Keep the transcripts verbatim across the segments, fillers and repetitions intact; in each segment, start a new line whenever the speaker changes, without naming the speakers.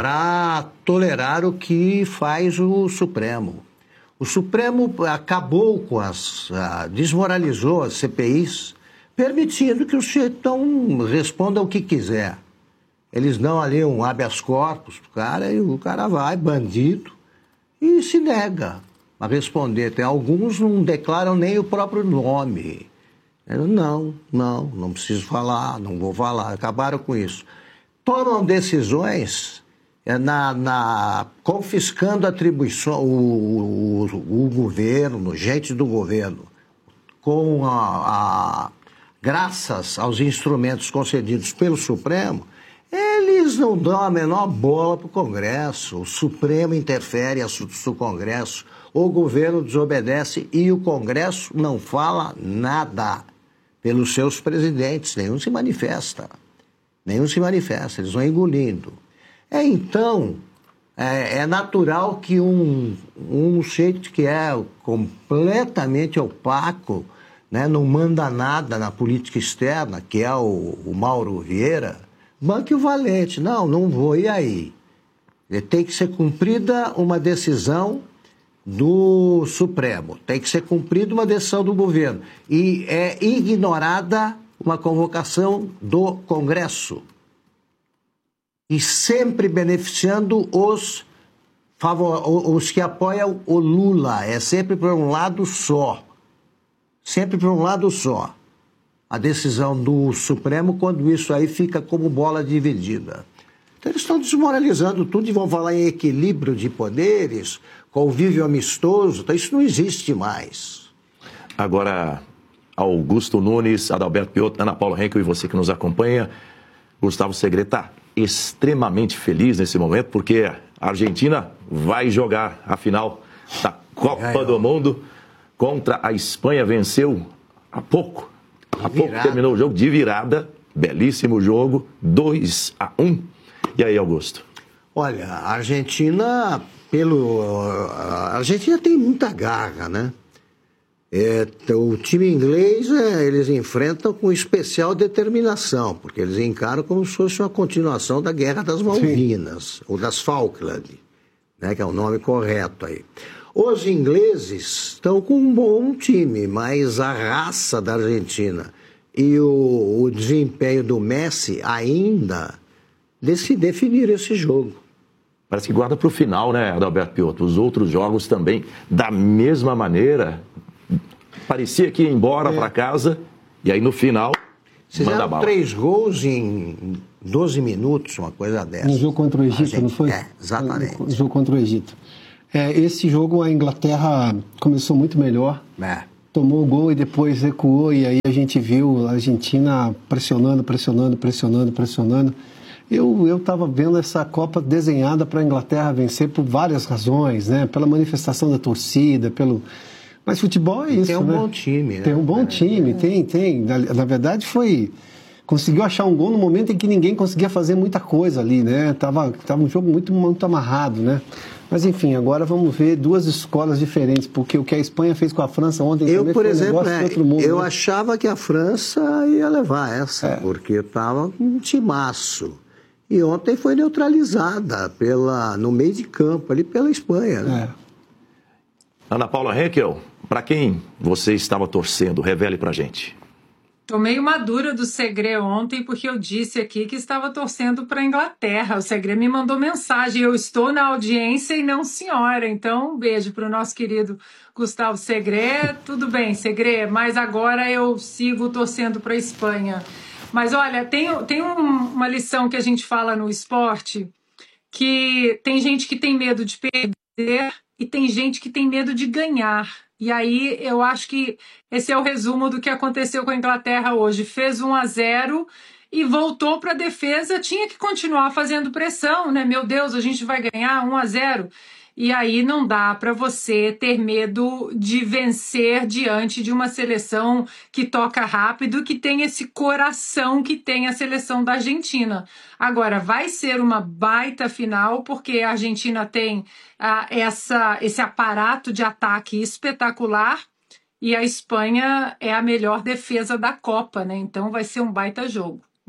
para tolerar o que faz o Supremo. O Supremo acabou com as... Uh, desmoralizou as C P Is, permitindo que o sujeitão responda o que quiser. Eles dão ali um habeas corpus pro cara e o cara vai, bandido, e se nega a responder. Tem alguns que não declaram nem o próprio nome. Não, não, não preciso falar, não vou falar. Acabaram com isso. Tomam decisões na, na, confiscando atribuições, o, o, o governo, gente do governo, com a, a, graças aos instrumentos concedidos pelo Supremo, eles não dão a menor bola para o Congresso. O Supremo interfere em assuntos do Congresso, o governo desobedece e o Congresso não fala nada pelos seus presidentes, nenhum se manifesta. Nenhum se manifesta, eles vão engolindo. É, então, é, é natural que um, um jeito que é completamente opaco, né, não manda nada na política externa, que é o, o Mauro Vieira, banque o valente. Não, não vou, e aí? Tem que ser cumprida uma decisão do Supremo, tem que ser cumprida uma decisão do governo, e é ignorada uma convocação do Congresso, e sempre beneficiando os, favor, os que apoiam o Lula. É sempre por um lado só. Sempre por um lado só. A decisão do Supremo, quando isso aí fica como bola dividida. Então eles estão desmoralizando tudo e vão falar em equilíbrio de poderes, convívio amistoso. Então isso não existe mais.
Agora, Augusto Nunes, Adalberto Piotto, Ana Paula Henkel e você que nos acompanha, Gustavo Segre está extremamente feliz nesse momento, porque a Argentina vai jogar a final da Copa é, do Mundo contra a Espanha. Venceu há pouco, há pouco terminou o jogo de virada, belíssimo jogo, dois a um. E aí, Augusto?
Olha, a Argentina, pelo, a Argentina tem muita garra, né? É, o time inglês, é, eles enfrentam com especial determinação, porque eles encaram como se fosse uma continuação da Guerra das Malvinas, Sim. ou das Falkland, né, que é o nome correto aí. Os ingleses estão com um bom time, mas a raça da Argentina e o, o desempenho do Messi ainda se definiram esse jogo.
Parece que guarda para o final, né, Adalberto Piotto? Os outros jogos também, da mesma maneira... Parecia que ia embora é. para casa, e aí no final,
fizeram
manda bala.
três gols em doze minutos, uma coisa dessa.
No jogo contra o Egito,
gente,
não foi?
É, exatamente.
No jogo contra o Egito. É, esse jogo a Inglaterra começou muito melhor,
é.
tomou o gol e depois recuou, e aí a gente viu a Argentina pressionando, pressionando, pressionando, pressionando. Eu estava vendo essa Copa desenhada para a Inglaterra vencer por várias razões, né? Pela manifestação da torcida, pelo... Mas futebol é isso,
tem um
né?
bom time, né?
Tem um bom time, tem, tem. Na, na verdade foi... Conseguiu achar um gol no momento em que ninguém conseguia fazer muita coisa ali, né? Tava, tava um jogo muito, muito amarrado, né? Mas enfim, agora vamos ver duas escolas diferentes, porque o que a Espanha fez com a França ontem
eu,
também
por
foi
exemplo,
um negócio
é,
de outro mundo.
Eu
né?
achava que a França ia levar essa, é. porque estava com um timaço. E ontem foi neutralizada pela, no meio de campo, ali pela Espanha, né?
É.
Ana Paula Henkel, para quem você estava torcendo? Revele pra gente.
Tomei uma dura do Segre ontem, porque eu disse aqui que estava torcendo para a Inglaterra. O Segre me mandou mensagem, eu estou na audiência e não senhora. Então, um beijo para o nosso querido Gustavo Segre. Tudo bem, Segre, mas agora eu sigo torcendo para a Espanha. Mas olha, tem, tem um, uma lição que a gente fala no esporte, que tem gente que tem medo de perder e tem gente que tem medo de ganhar. E aí eu acho que esse é o resumo do que aconteceu com a Inglaterra hoje. Fez um a zero e voltou para a defesa, tinha que continuar fazendo pressão, né? Meu Deus, a gente vai ganhar um a zero. E aí não dá para você ter medo de vencer diante de uma seleção que toca rápido, que tem esse coração que tem a seleção da Argentina. Agora, vai ser uma baita final, porque a Argentina tem ah, essa, esse aparato de ataque espetacular e a Espanha é a melhor defesa da Copa, né? Então vai ser um baita jogo.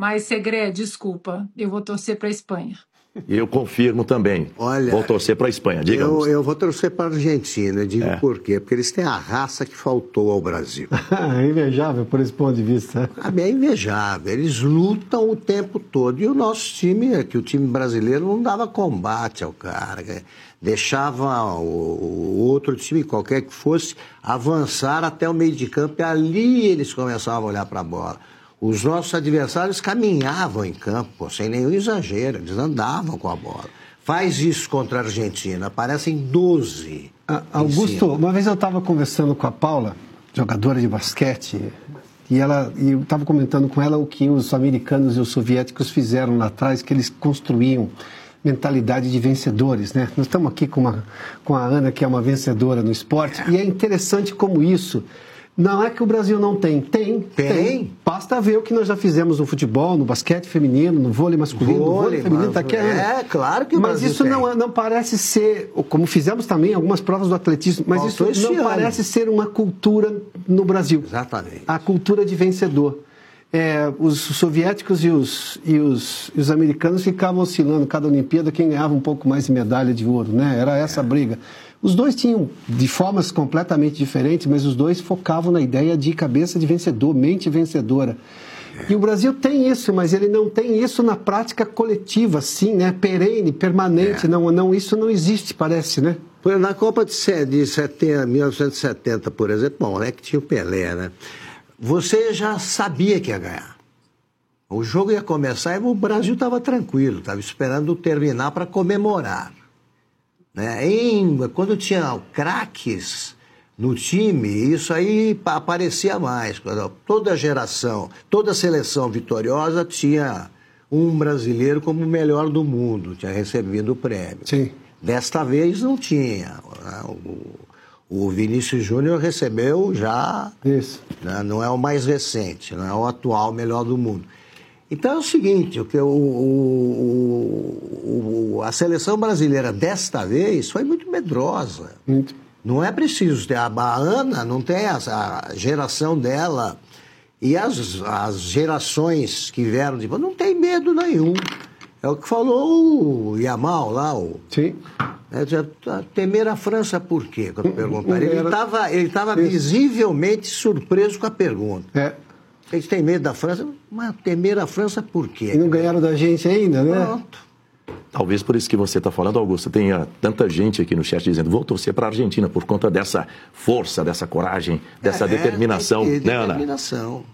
Mas, Segre, desculpa, eu vou torcer para a Espanha.
Eu confirmo também.
Olha,
vou torcer para a Espanha, diga.
Eu, eu vou torcer para a Argentina, digo
É.
por quê? Porque eles têm a raça que faltou ao Brasil.
É invejável por esse ponto de vista.
É invejável, eles lutam o tempo todo. E o nosso time, que o time brasileiro não dava combate ao cara, deixava o, o outro time, qualquer que fosse, avançar até o meio de campo e ali eles começavam a olhar para a bola. Os nossos adversários caminhavam em campo, pô, sem nenhum exagero, eles andavam com a bola. Faz isso contra a Argentina, aparecem doze.
Ah, Augusto, uma vez eu estava conversando com a Paula, jogadora de basquete, e ela, e eu estava comentando com ela o que os americanos e os soviéticos fizeram lá atrás, que eles construíam mentalidade de vencedores, né? Nós estamos aqui com, uma, com a Ana, que é uma vencedora no esporte, e é interessante como isso... Não é que o Brasil não tem. Tem,
tem.
Tem. Basta ver o que nós já fizemos no futebol, no basquete feminino, no vôlei masculino. Vôlei, no vôlei feminino está aqui.
É, claro que o
Mas
Brasil
isso
tem.
não, não parece ser, como fizemos também algumas provas do atletismo, mas
Faltou
isso não
esse ano.
parece ser uma cultura no Brasil.
Exatamente.
A cultura de vencedor. É, os soviéticos e os, e, os, e os americanos ficavam oscilando cada Olimpíada quem ganhava um pouco mais de medalha de ouro, né? Era essa a briga. Os dois tinham de formas completamente diferentes, mas os dois focavam na ideia de cabeça de vencedor, mente vencedora. E o Brasil tem isso, mas ele não tem isso na prática coletiva, assim, né? Perene, permanente. É. Não, não, isso não existe, parece, né?
Na Copa de, de setenta, mil novecentos e setenta, por exemplo, bom, é que tinha o Pelé, né? Você já sabia que ia ganhar. O jogo ia começar e o Brasil estava tranquilo, estava esperando terminar para comemorar. Né? Em, quando tinha craques no time, isso aí aparecia mais. Toda geração, toda seleção vitoriosa tinha um brasileiro como o melhor do mundo, tinha recebido o prêmio.
Sim.
Desta vez não tinha. O, o Vinícius Júnior recebeu já,
isso.
Né? Não é o mais recente, não é o atual melhor do mundo. Então é o seguinte, o que o, o, o, a seleção brasileira desta vez foi muito medrosa.
Muito.
Não é preciso ter. A Ana não tem essa a geração dela e as, as gerações que vieram depois, não tem medo nenhum. É o que falou o Yamal lá. O,
Sim.
É, temer a França por quê? Quando perguntaram. Ele estava ele tava visivelmente surpreso com a pergunta.
É.
Eles têm medo da França, mas temer a França por quê?
E não ganharam da gente ainda, né?
Pronto.
Talvez por isso que você está falando, Augusto, tenha tanta gente aqui no chat dizendo vou torcer para a Argentina por conta dessa força, dessa coragem, dessa
é,
determinação,
é,
né, Ana?
Determinação.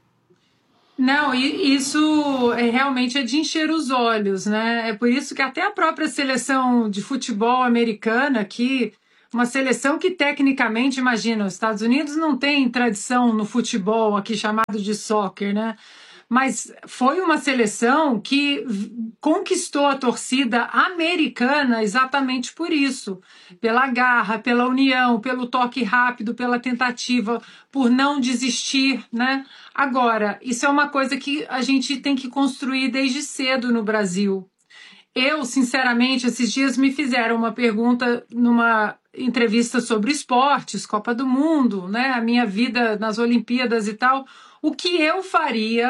Não, e isso é, realmente é de encher os olhos, né? É por isso que até a própria seleção de futebol americana aqui, uma seleção que tecnicamente, imagina, os Estados Unidos não tem tradição no futebol aqui chamado de soccer, né? Mas foi uma seleção que conquistou a torcida americana exatamente por isso. Pela garra, pela união, pelo toque rápido, pela tentativa, por não desistir, né? Agora, isso é uma coisa que a gente tem que construir desde cedo no Brasil. Eu, sinceramente, esses dias me fizeram uma pergunta numa entrevista sobre esportes, Copa do Mundo, né? A minha vida nas Olimpíadas e tal. O que eu faria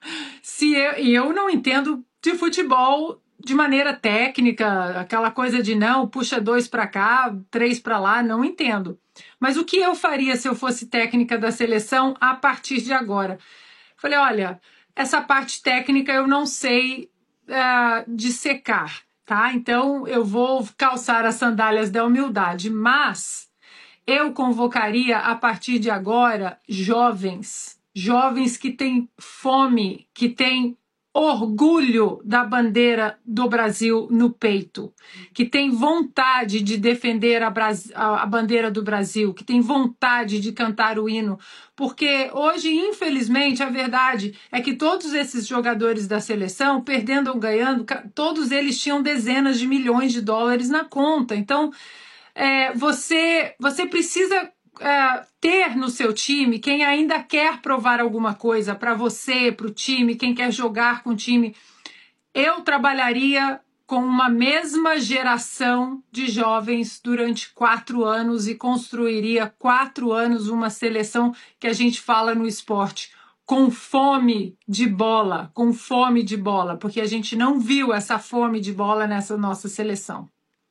se eu, e eu não entendo de futebol de maneira técnica, aquela coisa de não, puxa dois para cá, três para lá, não entendo. Mas o que eu faria se eu fosse técnica da seleção a partir de agora? Falei, olha, essa parte técnica eu não sei uh, dissecar, tá? Então eu vou calçar as sandálias da humildade, mas eu convocaria a partir de agora jovens, jovens que têm fome, que têm orgulho da bandeira do Brasil no peito, que têm vontade de defender a, Bras... a bandeira do Brasil, que têm vontade de cantar o hino, porque hoje, infelizmente, a verdade é que todos esses jogadores da seleção, perdendo ou ganhando, todos eles tinham dezenas de milhões de dólares na conta. Então, é, você, você precisa Uh, ter no seu time quem ainda quer provar alguma coisa para você, para o time, quem quer jogar com o time. Eu trabalharia com uma mesma geração de jovens durante quatro anos e construiria quatro anos uma seleção que a gente fala no esporte com fome de bola, com fome de bola, porque a gente não viu essa fome de bola nessa nossa seleção.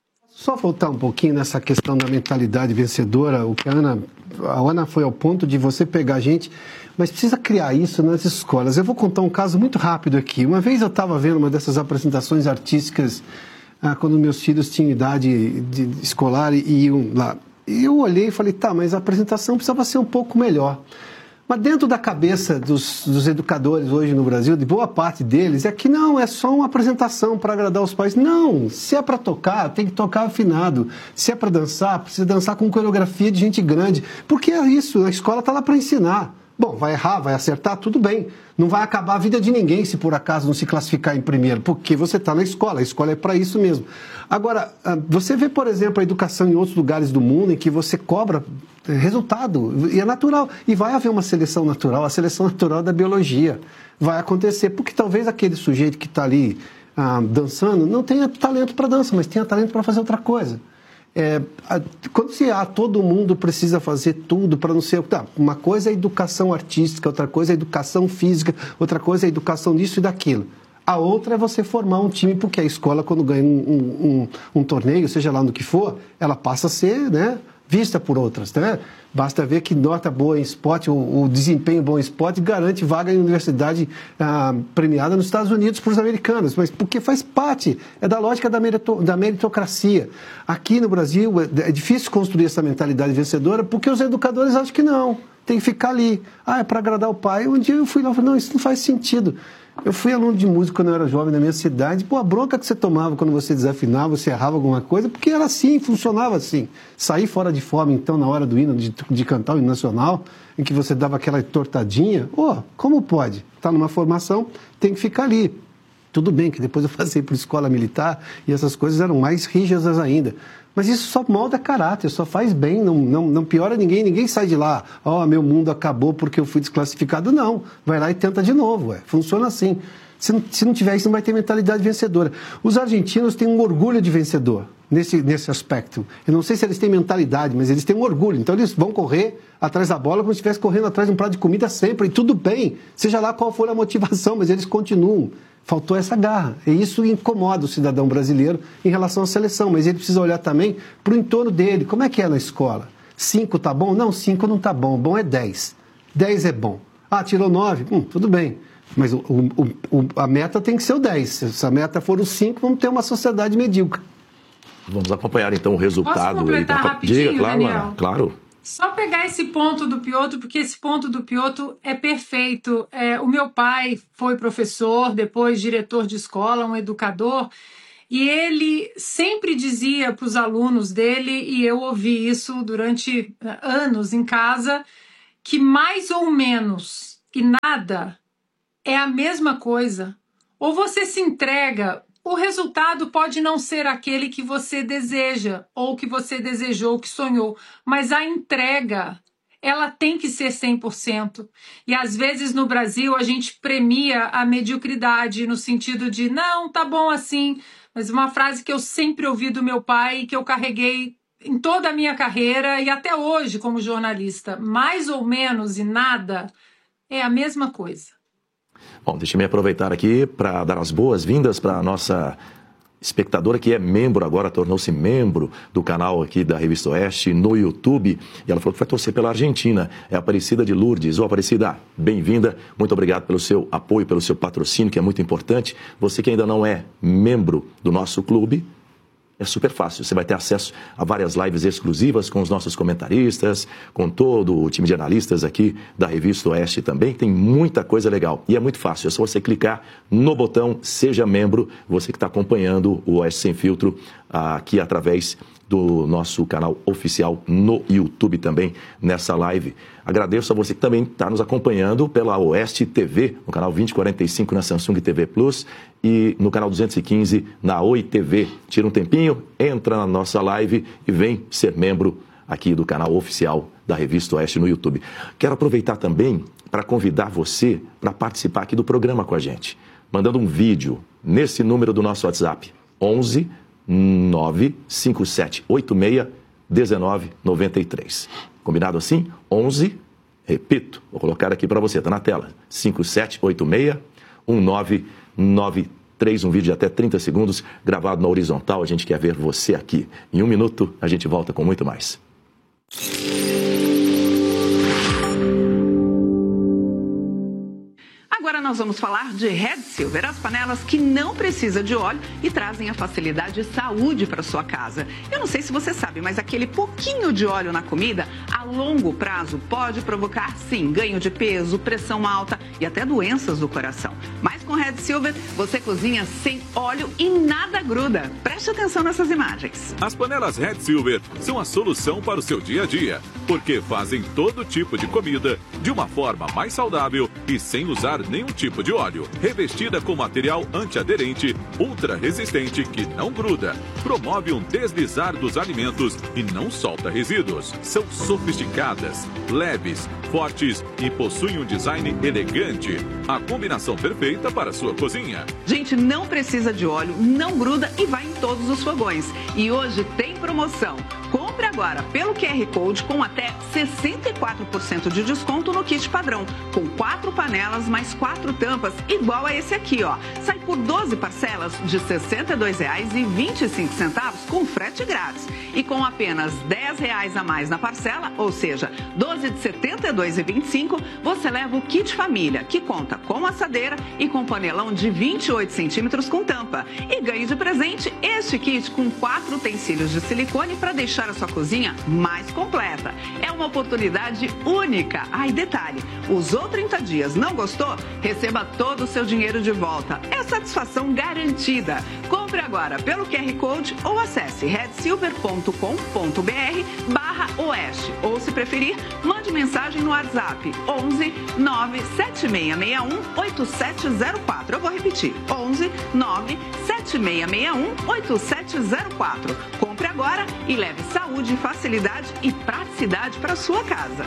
Só voltar um pouquinho nessa questão da mentalidade vencedora, o que a Ana, a Ana foi ao ponto de você pegar a gente, mas precisa criar isso nas escolas. Eu vou contar um caso muito rápido aqui. Uma vez eu estava vendo uma dessas apresentações artísticas, ah, quando meus filhos tinham idade de, de escolar e, e iam lá. E eu olhei e falei, tá, mas a apresentação precisava ser um pouco melhor. Mas dentro da cabeça dos, dos educadores hoje no Brasil, de boa parte deles, é que não, é só uma apresentação para agradar os pais. Não, se é para tocar, tem que tocar afinado. Se é para dançar, precisa dançar com coreografia de gente grande. Porque é isso, a escola está lá para ensinar. Bom, vai errar, vai acertar, tudo bem. Não vai acabar a vida de ninguém se por acaso não se classificar em primeiro, porque você está na escola, a escola é para isso mesmo. Agora, você vê, por exemplo, a educação em outros lugares do mundo em que você cobra resultado, e é natural. E vai haver uma seleção natural, a seleção natural da biologia vai acontecer, porque talvez aquele sujeito que está ali ah, dançando não tenha talento para dança, mas tenha talento para fazer outra coisa. É, quando se há, todo mundo precisa fazer tudo para não ser... Tá, uma coisa é educação artística, outra coisa é educação física, outra coisa é educação disso e daquilo. A outra é você formar um time, porque a escola, quando ganha um, um, um, um torneio, seja lá no que for, ela passa a ser, né, vista por outras, né? Basta ver que nota boa em esporte, o, o desempenho bom em esporte garante vaga em universidade ah, premiada nos Estados Unidos para os americanos, mas porque faz parte, é da lógica da, merito, da meritocracia. Aqui no Brasil é, é difícil construir essa mentalidade vencedora porque os educadores acham que não, tem que ficar ali. Ah, é para agradar o pai. Um dia eu fui lá e falei, não, isso não faz sentido. Eu fui aluno de música quando eu era jovem na minha cidade. Pô, a bronca que você tomava quando você desafinava, você errava alguma coisa, porque era assim, funcionava assim. Sair fora de forma, então, na hora do hino, de, de cantar o hino nacional, em que você dava aquela tortadinha, oh, como pode? Está numa formação, tem que ficar ali. Tudo bem que depois eu passei por escola militar e essas coisas eram mais rígidas ainda. Mas isso só molda caráter, só faz bem, não, não, não piora ninguém, ninguém sai de lá, ó, oh, meu mundo acabou porque eu fui desclassificado. Não, vai lá e tenta de novo, ué. Funciona assim. Se não, se não tiver isso, não vai ter mentalidade vencedora. Os argentinos têm um orgulho de vencedor nesse, nesse aspecto. Eu não sei se eles têm mentalidade, mas eles têm um orgulho. Então eles vão correr atrás da bola como se estivesse correndo atrás de um prato de comida sempre, e tudo bem, seja lá qual for a motivação, mas eles continuam. Faltou essa garra. E isso incomoda o cidadão brasileiro em relação à seleção. Mas ele precisa olhar também para o entorno dele. Como é que é na escola? Cinco tá bom? Não, cinco não tá bom. Bom é dez. Dez é bom. Ah, tirou nove? Hum, tudo bem. Mas o, o, o, a meta tem que ser o dez. Se a meta for o cinco, vamos ter uma sociedade medíocre.
Vamos acompanhar então o resultado.
Posso completar
aí da...
rapidinho,
Diga, claro,
Daniel?
Ana, claro.
Só pegar esse ponto do Piotr, porque esse ponto do Piotr é perfeito. É, o meu pai foi professor, depois diretor de escola, um educador, e ele sempre dizia para os alunos dele, e eu ouvi isso durante anos em casa, que mais ou menos e nada é a mesma coisa. Ou você se entrega, o resultado pode não ser aquele que você deseja, ou que você desejou, que sonhou, mas a entrega, ela tem que ser cem por cento. E às vezes no Brasil a gente premia a mediocridade no sentido de, não, tá bom assim, mas uma frase que eu sempre ouvi do meu pai, que eu carreguei em toda a minha carreira e até hoje como jornalista, mais ou menos e nada é a mesma coisa.
Bom, deixa-me aproveitar aqui para dar as boas-vindas para a nossa espectadora que é membro agora, tornou-se membro do canal aqui da Revista Oeste no YouTube. E ela falou que vai torcer pela Argentina. É a Aparecida de Lourdes. Ô, Aparecida, bem-vinda. Muito obrigado pelo seu apoio, pelo seu patrocínio, que é muito importante. Você que ainda não é membro do nosso clube, é super fácil, você vai ter acesso a várias lives exclusivas com os nossos comentaristas, com todo o time de analistas aqui da Revista Oeste também, tem muita coisa legal. E é muito fácil, é só você clicar no botão Seja Membro, você que está acompanhando o Oeste Sem Filtro aqui através do nosso canal oficial no YouTube também, nessa live. Agradeço a você que também está nos acompanhando pela Oeste T V, no canal vinte quarenta e cinco na Samsung T V Plus e no canal duzentos e quinze na Oi T V. Tira um tempinho, entra na nossa live e vem ser membro aqui do canal oficial da Revista Oeste no YouTube. Quero aproveitar também para convidar você para participar aqui do programa com a gente, mandando um vídeo nesse número do nosso WhatsApp, onze nove cinco sete oito seis um nove nove três. Combinado assim? onze, Repito, vou colocar aqui para você, está na tela, cinco sete oito seis, um nove nove três, um vídeo de até trinta segundos, gravado na horizontal, a gente quer ver você aqui. Em um minuto, a gente volta com muito mais.
Agora nós vamos falar de Red Silver, as panelas que não precisam de óleo e trazem a facilidade e saúde para sua casa. Eu não sei se você sabe, mas aquele pouquinho de óleo na comida, a longo prazo, pode provocar, sim, ganho de peso, pressão alta e até doenças do coração. Mas com Red Silver, você cozinha sem óleo e nada gruda. Preste atenção nessas imagens.
As panelas Red Silver são a solução para o seu dia a dia, porque fazem todo tipo de comida de uma forma mais saudável e sem usar nenhum tipo de óleo. Revestida com material antiaderente, ultra resistente que não gruda, promove um deslizar dos alimentos e não solta resíduos. São sofisticadas, leves, fortes e possuem um design elegante. A combinação perfeita para a sua cozinha.
Gente, não precisa de óleo, não gruda e vai em todos os fogões. E hoje tem promoção. Compre agora pelo Q R Code com até sessenta e quatro por cento de desconto no kit padrão, com quatro panelas mais quatro tampas, igual a esse aqui, ó. Sai por doze parcelas de sessenta e dois reais e vinte e cinco centavos com frete grátis. E com apenas dez reais a mais na parcela, ou seja, doze de setenta e dois reais e vinte e cinco, você leva o kit família, que conta com assadeira e com panelão de vinte e oito centímetros com tampa. E ganhe de presente este kit com quatro utensílios de silicone para deixar a sua cozinha mais completa. É uma oportunidade única. Ah, e detalhe, usou trinta dias, não gostou? Receba todo o seu dinheiro de volta. É satisfação garantida. Compre agora pelo Q R Code ou acesse red silver ponto com ponto br barra oeste. Ou, se preferir, mande mensagem no WhatsApp onze nove sete seis seis um oito sete zero quatro. Eu vou repetir, onze nove sete seis seis um oito sete zero quatro. Compre agora e leve saúde, facilidade e praticidade para sua casa.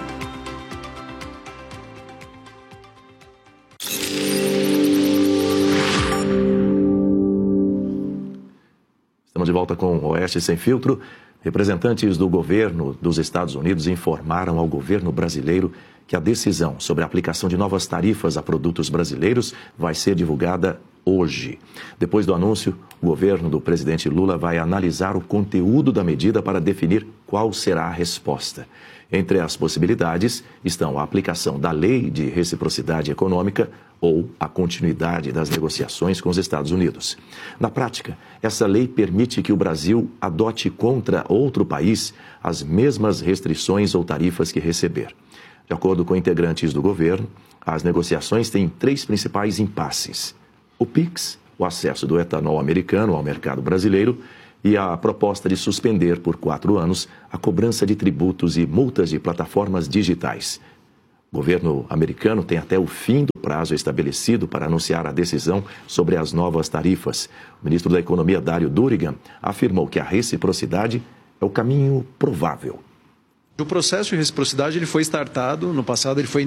Estamos de volta com o Oeste Sem Filtro. Representantes do governo dos Estados Unidos informaram ao governo brasileiro que a decisão sobre a aplicação de novas tarifas a produtos brasileiros vai ser divulgada hoje. Depois do anúncio, o governo do presidente Lula vai analisar o conteúdo da medida para definir qual será a resposta. Entre as possibilidades estão a aplicação da Lei de Reciprocidade Econômica ou a continuidade das negociações com os Estados Unidos. Na prática, essa lei permite que o Brasil adote contra outro país as mesmas restrições ou tarifas que receber. De acordo com integrantes do governo, as negociações têm três principais impasses: o PIX, o acesso do etanol americano ao mercado brasileiro, e a proposta de suspender por quatro anos a cobrança de tributos e multas de plataformas digitais. O governo americano tem até o fim do prazo estabelecido para anunciar a decisão sobre as novas tarifas. O ministro da Economia, Dário Durigan, afirmou que a reciprocidade é o caminho provável.
O processo de reciprocidade ele foi startado, no passado ele foi